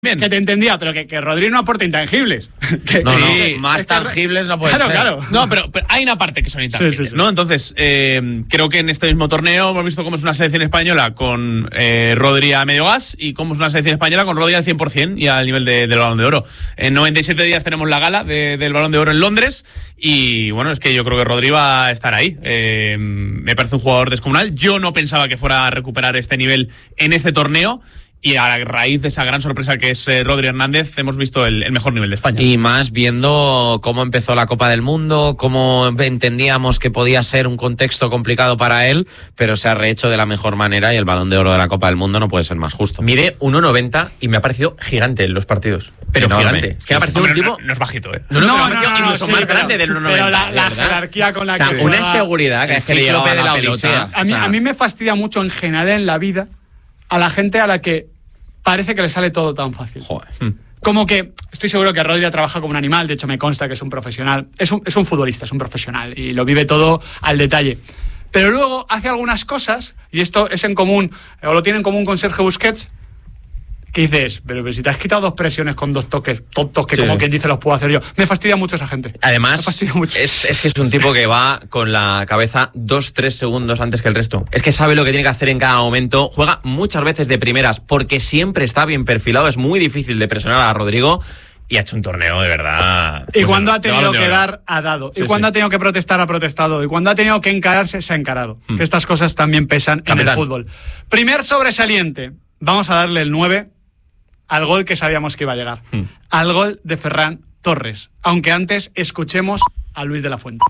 Bien. Que te entendía, pero que Rodri no aporta intangibles. Más tangibles no puede ser. Claro. No, pero hay una parte que son intangibles, sí. ¿no? Entonces, creo que en este mismo torneo hemos visto cómo es una selección española con Rodri a medio gas y cómo es una selección española con Rodri al 100% y al nivel del Balón de Oro. En 97 días tenemos la gala del Balón de Oro en Londres y, bueno, es que yo creo que Rodri va a estar ahí. Me parece un jugador descomunal. Yo no pensaba que fuera a recuperar este nivel en este torneo. Y a raíz de esa gran sorpresa que es Rodri Hernández, hemos visto el mejor nivel de España. Y más viendo cómo empezó la Copa del Mundo, cómo entendíamos que podía ser un contexto complicado para él, pero se ha rehecho de la mejor manera y el Balón de Oro de la Copa del Mundo no puede ser más justo. Mide 1,90 y me ha parecido gigante en los partidos. Pero enorme. gigante. Es que me ha parecido un tipo... No es bajito, ¿eh? No, incluso más grande del 1,90. Pero la jerarquía con la que una inseguridad que es que le llegaba de la pelota. A mí me fastidia mucho en general en la vida a la gente a la que parece que le sale todo tan fácil. Joder. Como que estoy seguro que Rodri trabaja como un animal, de hecho me consta que es un profesional, es un futbolista, es un profesional y lo vive todo al detalle. Pero luego hace algunas cosas, y esto es en común, o lo tiene en común con Sergio Busquets, que dices, pero si te has quitado 2 presiones con 2 toques tontos que como quien dice los puedo hacer yo. Me fastidia mucho esa gente. Además, mucho. Es que es un tipo que va con la cabeza 2-3 segundos antes que el resto. Es que sabe lo que tiene que hacer en cada momento. Juega muchas veces de primeras porque siempre está bien perfilado. Es muy difícil de presionar a Rodrigo. Y ha hecho un torneo de verdad. Y cuando ha tenido que dar, ha dado. Sí, y cuando ha tenido que protestar, ha protestado. Y cuando ha tenido que encararse, se ha encarado. Que estas cosas también pesan Capitán. en el fútbol. Primer sobresaliente. Vamos a darle el 9 al gol que sabíamos que iba a llegar. Al gol de Ferran Torres. Aunque antes escuchemos a Luis de la Fuente.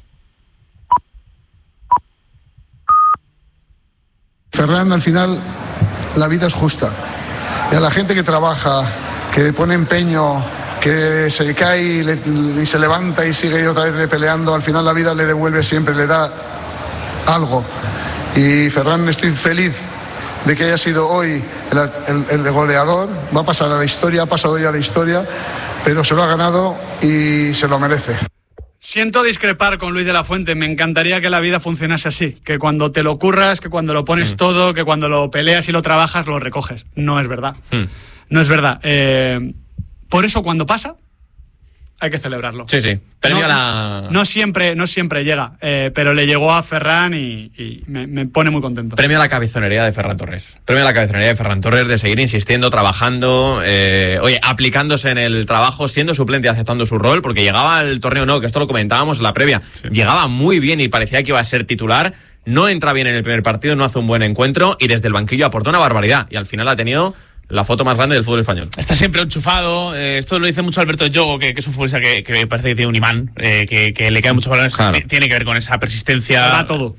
Ferran, al final, la vida es justa. Y a la gente que trabaja, que pone empeño, que se cae y se levanta y sigue otra vez peleando, al final la vida le devuelve siempre, le da algo. Y Ferran, estoy feliz de que haya sido hoy el goleador. Va a pasar a la historia, ha pasado ya a la historia, pero se lo ha ganado y se lo merece. Siento discrepar con Luis de la Fuente. Me encantaría que la vida funcionase así. Que cuando te lo curras, que cuando lo pones todo, que cuando lo peleas y lo trabajas, lo recoges. No es verdad. No es verdad. Por eso cuando pasa, hay que celebrarlo. Sí. No siempre llega, pero le llegó a Ferran y me pone muy contento. Premio a la cabezonería de Ferran Torres. Premio a la cabezonería de Ferran Torres de seguir insistiendo, trabajando, aplicándose en el trabajo, siendo suplente y aceptando su rol, porque llegaba al torneo, que esto lo comentábamos en la previa, llegaba muy bien y parecía que iba a ser titular, no entra bien en el primer partido, no hace un buen encuentro y desde el banquillo aportó una barbaridad y al final ha tenido la foto más grande del fútbol español. Está siempre enchufado. Esto lo dice mucho Alberto Yogo, que es un futbolista que me parece que tiene un imán, que le cae muchos balones. Claro. Tiene que ver con esa persistencia. Va todo.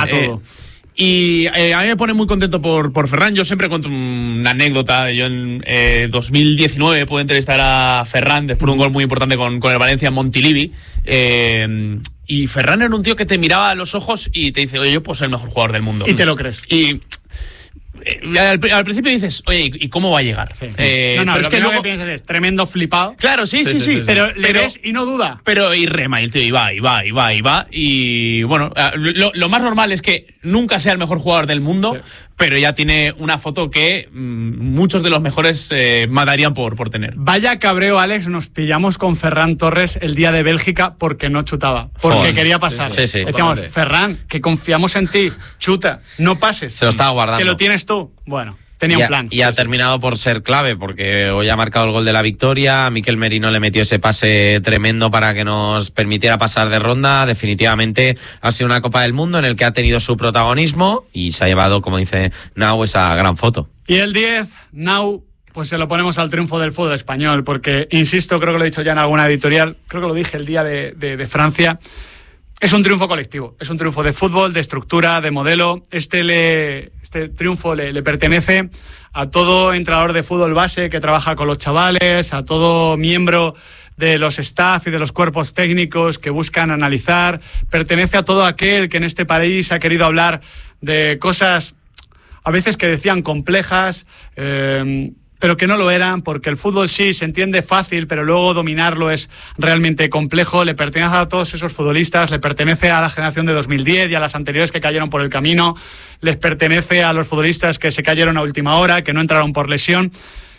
Y a mí me pone muy contento por Ferran. Yo siempre cuento una anécdota. Yo en 2019 pude entrevistar a Ferran después de un gol muy importante con el Valencia en Montilivi. Y Ferran era un tío que te miraba a los ojos y te dice, oye, yo puedo ser el mejor jugador del mundo. Y te lo crees. Y al principio dices, oye, ¿y cómo va a llegar? Sí. Pero lo es que luego que piensas es tremendo flipado. Claro, sí. Pero le ves y no duda. Pero y rema, y el tío, y va. Y bueno, lo más normal es que nunca sea el mejor jugador del mundo, pero ya tiene una foto que muchos de los mejores matarían por tener. Vaya cabreo, Alex, nos pillamos con Ferran Torres el día de Bélgica porque no chutaba, porque quería pasar. Sí. Decíamos, Ferran, que confiamos en ti, chuta, no pases. Se lo estaba guardando. Que lo tienes tú. Bueno, tenía un plan. Y ha terminado por ser clave, porque hoy ha marcado el gol de la victoria, Mikel Merino le metió ese pase tremendo para que nos permitiera pasar de ronda. Definitivamente ha sido una Copa del Mundo en el que ha tenido su protagonismo y se ha llevado, como dice Nau, esa gran foto. Y el 10, Nau, pues se lo ponemos al triunfo del fútbol español, porque, insisto, creo que lo he dicho ya en alguna editorial, creo que lo dije el día de Francia, es un triunfo colectivo, es un triunfo de fútbol, de estructura, de modelo. Este triunfo le pertenece a todo entrenador de fútbol base que trabaja con los chavales, a todo miembro de los staff y de los cuerpos técnicos que buscan analizar, pertenece a todo aquel que en este país ha querido hablar de cosas a veces que decían complejas, pero que no lo eran, porque el fútbol sí se entiende fácil, pero luego dominarlo es realmente complejo. Le pertenece a todos esos futbolistas, le pertenece a la generación de 2010 y a las anteriores que cayeron por el camino, les pertenece a los futbolistas que se cayeron a última hora, que no entraron por lesión.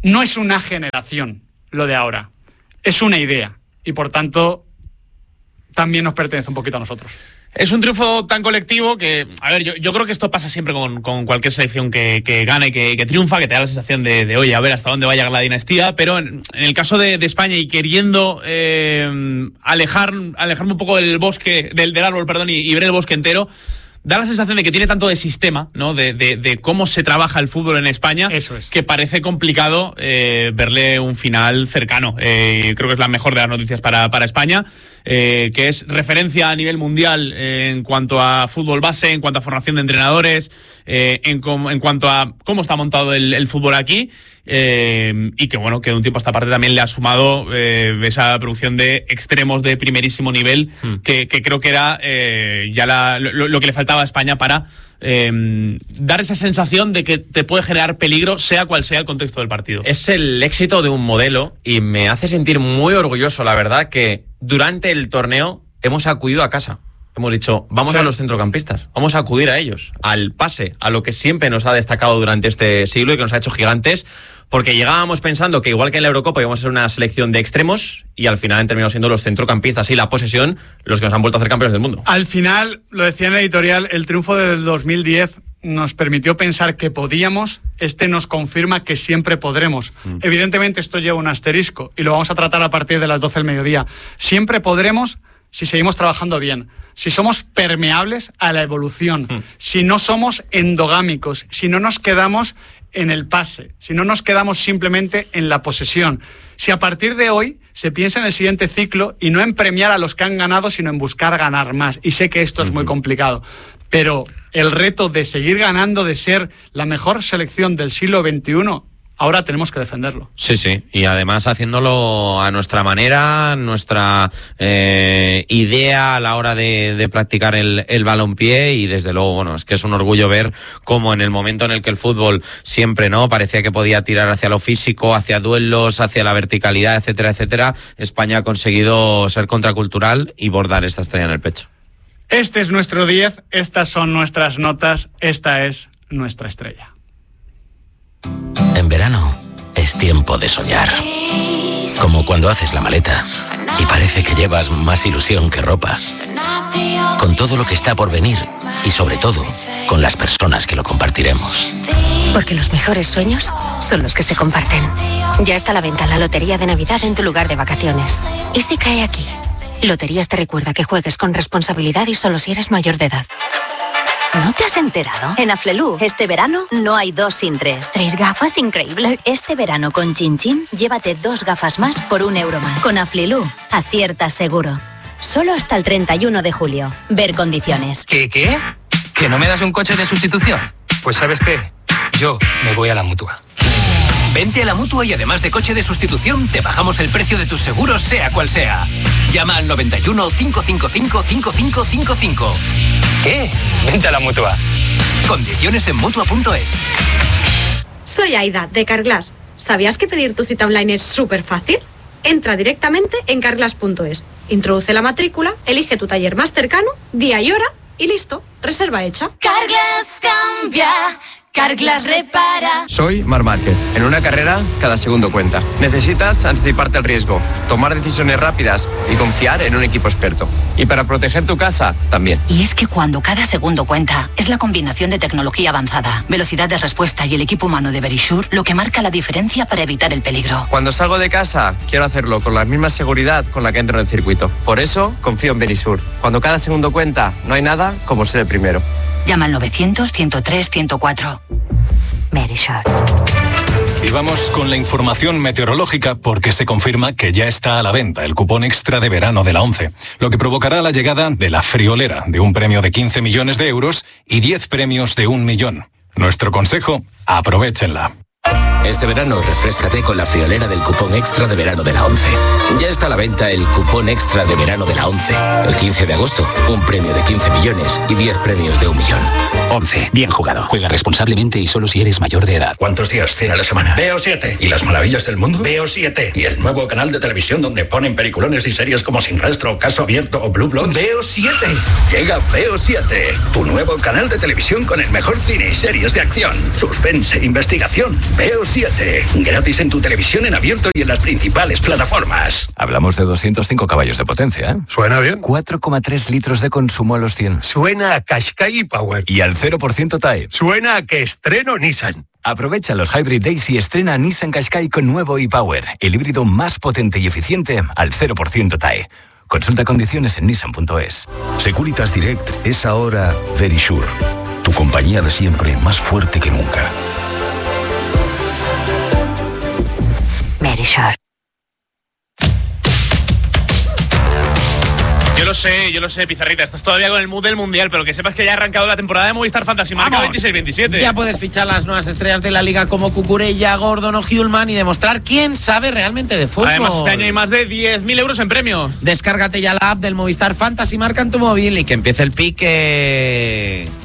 no es una generación lo de ahora, es una idea y por tanto también nos pertenece un poquito a nosotros. Es un triunfo tan colectivo que, a ver, yo creo que esto pasa siempre con cualquier selección que gana y que triunfa, que te da la sensación de oye, a ver hasta dónde va a llegar la dinastía, pero en el caso de España y queriendo alejarme un poco del bosque, del árbol, perdón, y ver el bosque entero, da la sensación de que tiene tanto de sistema, ¿no? De cómo se trabaja el fútbol en España. Eso es. Que parece complicado verle un final cercano. Creo que es la mejor de las noticias para España, que es referencia a nivel mundial en cuanto a fútbol base, en cuanto a formación de entrenadores, en cuanto a cómo está montado el fútbol aquí. Y que bueno, que de un tiempo a esta parte también le ha sumado esa producción de extremos de primerísimo nivel, que creo que era ya lo que le faltaba a España para dar esa sensación de que te puede generar peligro, sea cual sea el contexto del partido. Es el éxito de un modelo y me hace sentir muy orgulloso, la verdad, que durante el torneo hemos acudido a casa. Hemos dicho, vamos a los centrocampistas, vamos a acudir a ellos, al pase, a lo que siempre nos ha destacado durante este siglo y que nos ha hecho gigantes, porque llegábamos pensando que igual que en la Eurocopa íbamos a ser una selección de extremos y al final han terminado siendo los centrocampistas y la posesión los que nos han vuelto a hacer campeones del mundo. Al final, lo decía en la editorial, el triunfo del 2010 nos permitió pensar que podíamos, nos confirma que siempre podremos. Evidentemente esto lleva un asterisco y lo vamos a tratar a partir de las 12 del mediodía. Siempre podremos si seguimos trabajando bien, si somos permeables a la evolución, si no somos endogámicos, si no nos quedamos en el pase, si no nos quedamos simplemente en la posesión, si a partir de hoy se piensa en el siguiente ciclo y no en premiar a los que han ganado, sino en buscar ganar más. Y sé que esto es muy complicado, pero el reto de seguir ganando, de ser la mejor selección del siglo XXI, ahora tenemos que defenderlo. Sí, sí, y además haciéndolo a nuestra manera, nuestra idea a la hora de practicar el balompié, y desde luego, bueno, es que es un orgullo ver cómo en el momento en el que el fútbol siempre, ¿no?, parecía que podía tirar hacia lo físico, hacia duelos, hacia la verticalidad, etcétera, etcétera, España ha conseguido ser contracultural y bordar esta estrella en el pecho. Este es nuestro 10, estas son nuestras notas, esta es nuestra estrella. En verano es tiempo de soñar. Como cuando haces la maleta y parece que llevas más ilusión que ropa. Con todo lo que está por venir y sobre todo con las personas que lo compartiremos. Porque los mejores sueños son los que se comparten. Ya está a la venta la lotería de Navidad en tu lugar de vacaciones. ¿Y si cae aquí? Loterías te recuerda que juegues con responsabilidad y solo si eres mayor de edad. ¿No te has enterado? En Aflelu, este verano no hay 2 sin 3. 3 gafas, increíble. Este verano con Chin Chin, llévate 2 gafas más por €1 más. Con Aflelu, acierta seguro. Solo hasta el 31 de julio. Ver condiciones. ¿Qué? ¿Que no me das un coche de sustitución? Pues ¿sabes qué? Yo me voy a la Mutua. Vente a la Mutua y además de coche de sustitución, te bajamos el precio de tus seguros, sea cual sea. Llama al 91 555 5555. ¿Qué? Vente a la Mutua. Condiciones en Mutua.es. Soy Aida, de Carglass. ¿Sabías que pedir tu cita online es súper fácil? Entra directamente en carglass.es, introduce la matrícula, elige tu taller más cercano, día y hora y listo, reserva hecha. Carglass cambia, Carglass repara. Soy Marc Márquez. En una carrera, cada segundo cuenta. Necesitas anticiparte al riesgo, tomar decisiones rápidas y confiar en un equipo experto. Y para proteger tu casa, también. Y es que cuando cada segundo cuenta, es la combinación de tecnología avanzada, velocidad de respuesta y el equipo humano de Verisure lo que marca la diferencia para evitar el peligro. Cuando salgo de casa, quiero hacerlo con la misma seguridad con la que entro en el circuito. Por eso, confío en Verisure. Cuando cada segundo cuenta, no hay nada como ser el primero. Llama al 900-103-104. Verisure. Y vamos con la información meteorológica porque se confirma que ya está a la venta el cupón extra de verano de la ONCE, lo que provocará la llegada de la friolera de un premio de 15 millones de euros y 10 premios de 1 millón. Nuestro consejo, aprovéchenla. Este verano refréscate con la friolera del cupón extra de verano de la ONCE. Ya está a la venta el cupón extra de verano de la ONCE. El 15 de agosto, un premio de 15 millones y 10 premios de 1 millón. ONCE, bien jugado. Juega responsablemente y solo si eres mayor de edad. ¿Cuántos días tiene la semana? Veo 7. ¿Y las maravillas del mundo? Veo 7. ¿Y el nuevo canal de televisión donde ponen peliculones y series como Sin Rastro, Caso Abierto o Blue Bloods? Veo 7. Llega Veo 7. Tu nuevo canal de televisión con el mejor cine y series de acción, suspense, investigación. Veo 7. Veo 7. Gratis en tu televisión en abierto y en las principales plataformas. Hablamos de 205 caballos de potencia, ¿eh? Suena bien. 4,3 litros de consumo a los 100. Suena a Qashqai Power. Y al 0% TAE. Suena a que estreno Nissan. Aprovecha los Hybrid Days y estrena Nissan Qashqai con nuevo e-Power, el híbrido más potente y eficiente al 0% TAE. Consulta condiciones en nissan.es. Securitas Direct es ahora Verisure, tu compañía de siempre más fuerte que nunca. Verisure. Yo lo sé, Pizarrita, estás todavía con el mood del Mundial, pero que sepas que ya ha arrancado la temporada de Movistar Fantasy Marca 26-27. Ya puedes fichar las nuevas estrellas de la liga como Cucurella, Gordon o Hjulman y demostrar quién sabe realmente de fútbol. Además, este año hay más de 10.000 euros en premios. Descárgate ya la app del Movistar Fantasy Marca en tu móvil y que empiece el pique.